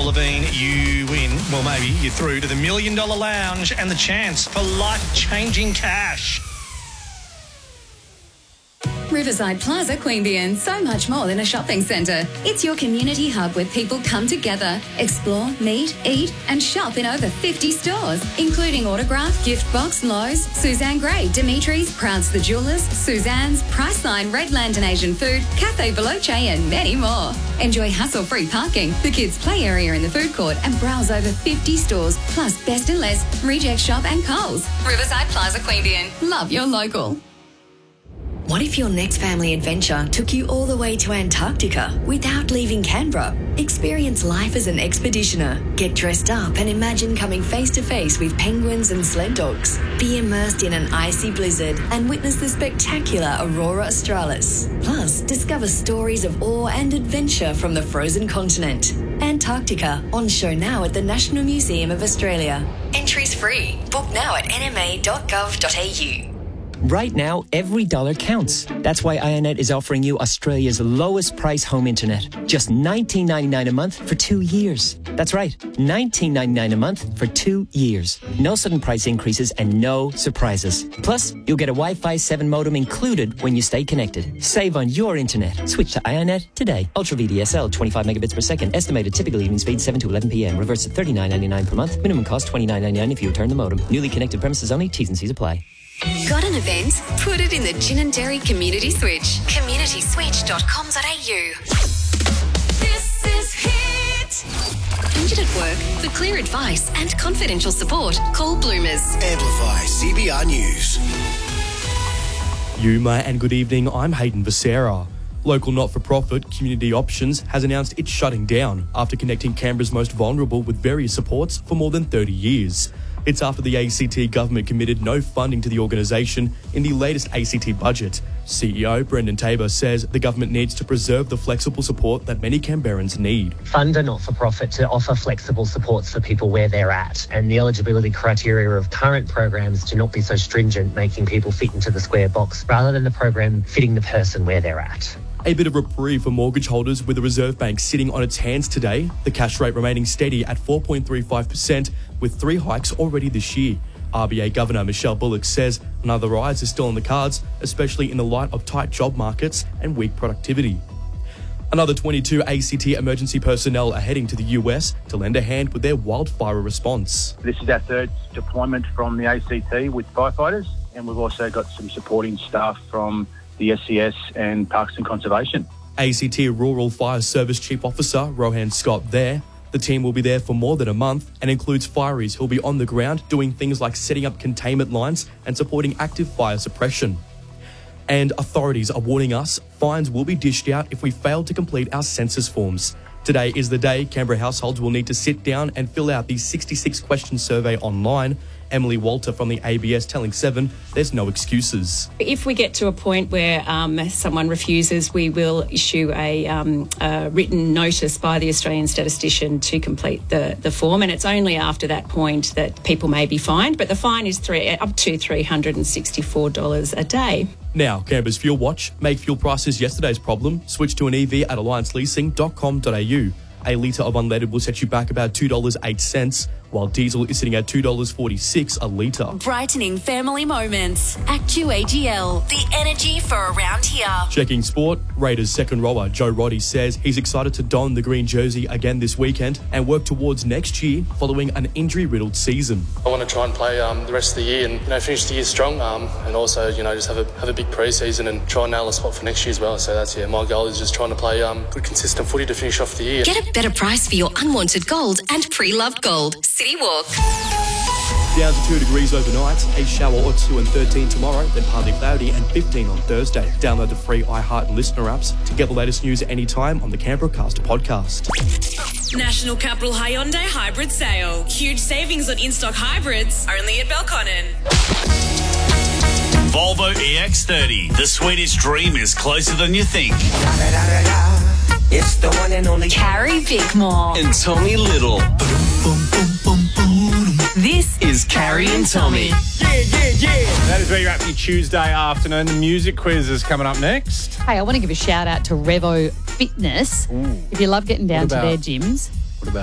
Levine, you win. Well, maybe you're through to the $1 Million Lounge and the chance for life-changing cash. Riverside Plaza Queanbeyan, so much more than a shopping centre. It's your community hub where people come together, explore, meet, eat and shop in over 50 stores, including Autograph, Gift Box, Lowe's, Suzanne Gray, Dimitri's, Prouds the Jewellers, Suzanne's, Priceline, Redland and Asian Food, Cafe Veloce and many more. Enjoy hassle-free parking, the kids' play area in the food court and browse over 50 stores, plus Best and Less, Reject Shop and Coles. Riverside Plaza Queanbeyan. Love your local. What if your next family adventure took you all the way to Antarctica without leaving Canberra? Experience life as an expeditioner. Get dressed up and imagine coming face to face with penguins and sled dogs. Be immersed in an icy blizzard and witness the spectacular Aurora Australis. Plus, discover stories of awe and adventure from the frozen continent. Antarctica, on show now at the National Museum of Australia. Entries free. Book now at nma.gov.au. Right now, every dollar counts. That's why IONET is offering you Australia's lowest price home internet. Just $19.99 a month for 2 years. That's right, $19.99 a month for 2 years. No sudden price increases and no surprises. Plus, you'll get a Wi-Fi 7 modem included when you stay connected. Save on your internet. Switch to IONET today. Ultra VDSL, 25 megabits per second. Estimated typical evening speed 7 to 11 p.m. Reverse at $39.99 per month. Minimum cost $29.99 if you return the modem. Newly connected premises only. T's and C's apply. Got an event? Put it in the Gin and Dairy Community Switch. communityswitch.com.au. This is Hit. Injured at work? For clear advice and confidential support, call Bloomers. Amplify CBR News. Yuma and good evening, I'm Hayden Becerra. Local not-for-profit Community Options has announced it's shutting down after connecting Canberra's most vulnerable with various supports for more than 30 years. It's after the ACT government committed no funding to the organisation in the latest ACT budget. CEO Brendan Tabor says the government needs to preserve the flexible support that many Canberrans need. Fund a not-for-profit to offer flexible supports for people where they're at, and the eligibility criteria of current programs to not be so stringent, making people fit into the square box, rather than the program fitting the person where they're at. A bit of reprieve for mortgage holders with the Reserve Bank sitting on its hands today, the cash rate remaining steady at 4.35% with 3 hikes already this year. RBA Governor Michelle Bullock says another rise is still on the cards, especially in the light of tight job markets and weak productivity. Another 22 ACT emergency personnel are heading to the US to lend a hand with their wildfire response. This is our third deployment from the ACT with firefighters, and we've also got some supporting staff from the SCS and Parks and Conservation. ACT Rural Fire Service Chief Officer Rohan Scott there. The team will be there for more than a month and includes fireys who'll be on the ground doing things like setting up containment lines and supporting active fire suppression. And authorities are warning us fines will be dished out if we fail to complete our census forms. Today is the day Canberra households will need to sit down and fill out the 66-question survey online. Emily Walter from the ABS telling 7 there's no excuses. If we get to a point where someone refuses, we will issue a written notice by the Australian statistician to complete the form, and it's only after that point that people may be fined, but the fine is up to $364 a day. Now, Canberra's Fuel Watch. Make fuel prices yesterday's problem. Switch to an EV at allianceleasing.com.au. A litre of unleaded will set you back about $2.08, while diesel is sitting at $2.46 a litre. Brightening family moments. ActuAGL, the energy for around here. Checking sport, Raiders second rower Joe Roddy says he's excited to don the green jersey again this weekend and work towards next year following an injury-riddled season. I want to try and play the rest of the year and finish the year strong, and also just have a big pre-season and try and nail a spot for next year as well. So that's my goal is just trying to play good consistent footy to finish off the year. Get a better price for your unwanted gold and pre-loved gold. City Walk. Down to 2 degrees overnight, a shower or 2 and 13 tomorrow, then partly cloudy and 15 on Thursday. Download the free iHeart listener apps to get the latest news anytime on the Canberra Cast podcast. National Capital Hyundai Hybrid Sale. Huge savings on in-stock hybrids, only at Belconnen. Volvo EX30. The Swedish dream is closer than you think. It's the one and only Carrie Bickmore and Tommy Little. This is Carrie and Tommy. Yeah. That is where you're at for your Tuesday afternoon. The music quiz is coming up next. Hey, I want to give a shout out to Revo Fitness. Ooh. If you love getting down to their gyms,